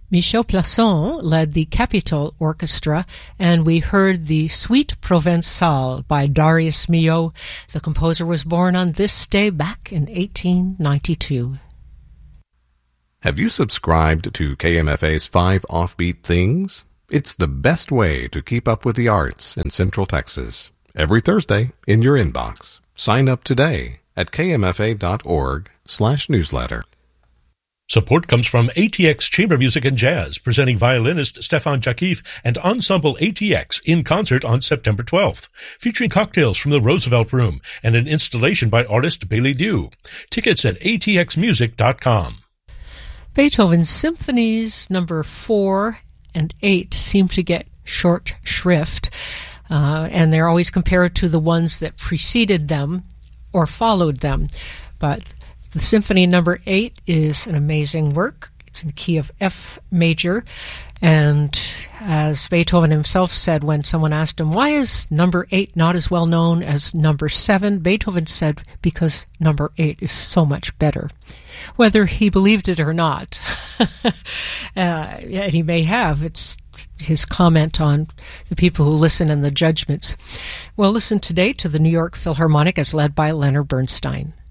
Michel Plasson led the Capitol Orchestra, and we heard the Suite Provençale by Darius Milhaud. The composer was born on this day back in 1892. Have you subscribed to KMFA's 5 Offbeat Things? It's the best way to keep up with the arts in Central Texas. Every Thursday in your inbox. Sign up today at kmfa.org/newsletter. Support comes from ATX Chamber Music and Jazz, presenting violinist Stefan Jakif and Ensemble ATX in concert on September 12th, featuring cocktails from the Roosevelt Room and an installation by artist Bailey Dew. Tickets at atxmusic.com. Beethoven's symphonies number 4 and 8 seem to get short shrift, and they're always compared to the ones that preceded them or followed them. But the Symphony number 8 is an amazing work. It's in the key of F major. And as Beethoven himself said when someone asked him, why is number 8 not as well known as number 7? Beethoven said, because number 8 is so much better. Whether he believed it or not, and he may have, it's his comment on the people who listen and the judgments. We'll listen today to the New York Philharmonic as led by Leonard Bernstein.